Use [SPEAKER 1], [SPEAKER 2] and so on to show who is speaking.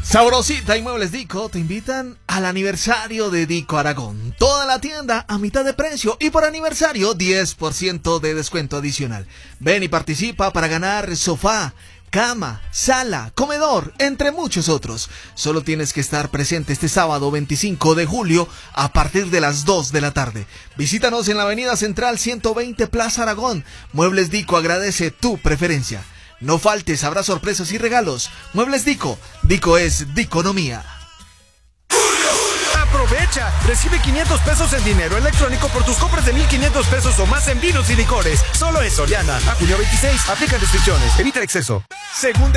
[SPEAKER 1] Sabrosita y Muebles Dico te invitan al aniversario de Dico Aragón. Toda la tienda a mitad de precio y por aniversario 10% de descuento adicional. Ven y participa para ganar sofá, cama, sala, comedor, entre muchos otros. Solo tienes que estar presente este sábado 25 de julio a partir de las 2 de la tarde. Visítanos en la Avenida Central 120 Plaza Aragón. Muebles Dico agradece tu preferencia. No faltes, habrá sorpresas y regalos. Muebles Dico. Dico es Diconomía.
[SPEAKER 2] ¡Aprovecha! Recibe 500 pesos en dinero electrónico por tus compras de 1,500 pesos o más en vinos y licores. Solo en Soriana. A junio 26. Aplica restricciones. Evita el exceso. Segunda